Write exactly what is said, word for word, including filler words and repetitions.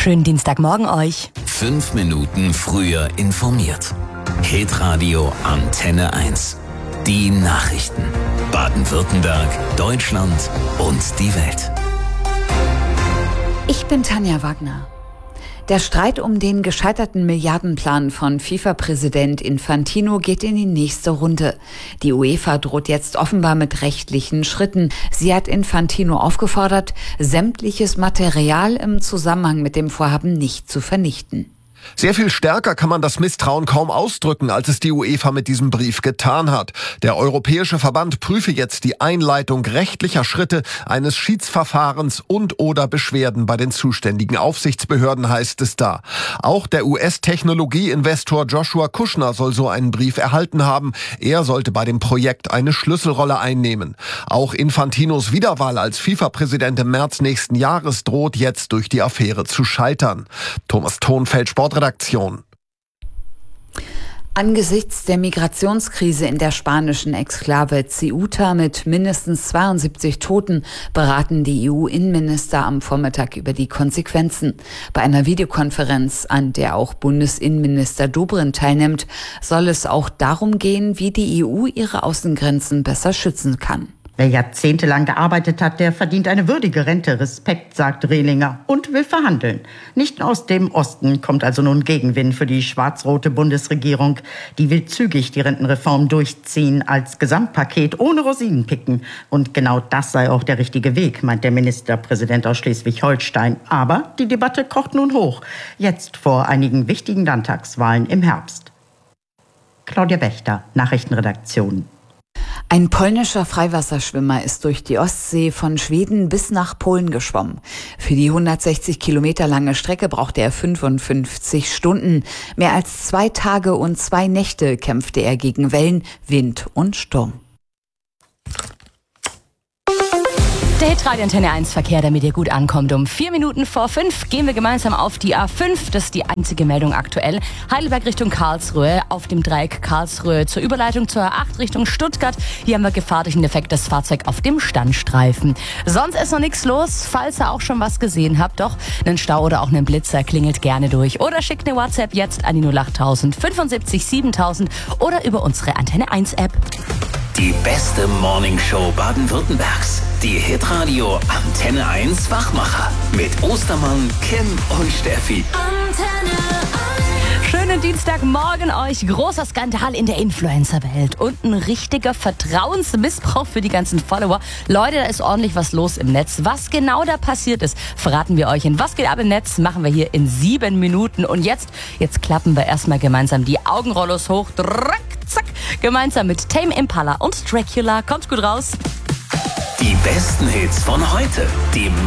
Schönen Dienstagmorgen euch. Fünf Minuten früher informiert. Hitradio Antenne eins. Die Nachrichten. Baden-Württemberg, Deutschland und die Welt. Ich bin Tanja Wagner. Der Streit um den gescheiterten Milliardenplan von FIFA-Präsident Infantino geht in die nächste Runde. Die UEFA droht jetzt offenbar mit rechtlichen Schritten. Sie hat Infantino aufgefordert, sämtliches Material im Zusammenhang mit dem Vorhaben nicht zu vernichten. Sehr viel stärker kann man das Misstrauen kaum ausdrücken, als es die UEFA mit diesem Brief getan hat. Der Europäische Verband prüfe jetzt die Einleitung rechtlicher Schritte, eines Schiedsverfahrens und oder Beschwerden bei den zuständigen Aufsichtsbehörden, heißt es da. Auch der U S-Technologieinvestor Joshua Kushner soll so einen Brief erhalten haben. Er sollte bei dem Projekt eine Schlüsselrolle einnehmen. Auch Infantinos Wiederwahl als FIFA-Präsident im März nächsten Jahres droht jetzt durch die Affäre zu scheitern. Thomas Thonfeld, Sportredaktion. Angesichts der Migrationskrise in der spanischen Exklave Ceuta mit mindestens zweiundsiebzig Toten beraten die E U-Innenminister am Vormittag über die Konsequenzen. Bei einer Videokonferenz, an der auch Bundesinnenminister Dobrindt teilnimmt, soll es auch darum gehen, wie die E U ihre Außengrenzen besser schützen kann. Wer jahrzehntelang gearbeitet hat, der verdient eine würdige Rente. Respekt, sagt Rehlinger, und will verhandeln. Nicht aus dem Osten kommt also nun Gegenwind für die schwarz-rote Bundesregierung. Die will zügig die Rentenreform durchziehen als Gesamtpaket ohne Rosinen picken. Und genau das sei auch der richtige Weg, meint der Ministerpräsident aus Schleswig-Holstein. Aber die Debatte kocht nun hoch. Jetzt vor einigen wichtigen Landtagswahlen im Herbst. Claudia Wächter, Nachrichtenredaktion. Ein polnischer Freiwasserschwimmer ist durch die Ostsee von Schweden bis nach Polen geschwommen. Für die hundertsechzig Kilometer lange Strecke brauchte er fünfundfünfzig Stunden. Mehr als zwei Tage und zwei Nächte kämpfte er gegen Wellen, Wind und Sturm. Der Hitradio Antenne eins Verkehr, damit ihr gut ankommt. Um vier Minuten vor fünf gehen wir gemeinsam auf die A fünf. Das ist die einzige Meldung aktuell. Heidelberg Richtung Karlsruhe, auf dem Dreieck Karlsruhe zur Überleitung zur A acht Richtung Stuttgart. Hier haben wir gefahrlichen Effekt, das Fahrzeug auf dem Standstreifen. Sonst ist noch nichts los, falls ihr auch schon was gesehen habt. Doch, einen Stau oder auch einen Blitzer klingelt gerne durch. Oder schickt eine WhatsApp jetzt an die null acht tausend fünfundsiebzig siebentausend oder über unsere Antenne eins App. Die beste Morningshow Baden-Württembergs. Die Hitradio Antenne eins Wachmacher. Mit Ostermann, Kim und Steffi. Antenne eins. Schönen Dienstagmorgen euch. Großer Skandal in der Influencer-Welt. Und ein richtiger Vertrauensmissbrauch für die ganzen Follower. Leute, da ist ordentlich was los im Netz. Was genau da passiert ist, verraten wir euch in Was geht ab im Netz. Machen wir hier in sieben Minuten. Und jetzt, jetzt klappen wir erstmal gemeinsam die Augenrollos hoch. Drack, zack. Gemeinsam mit Tame Impala und Dracula. Kommt gut raus. Die besten Hits von heute. Die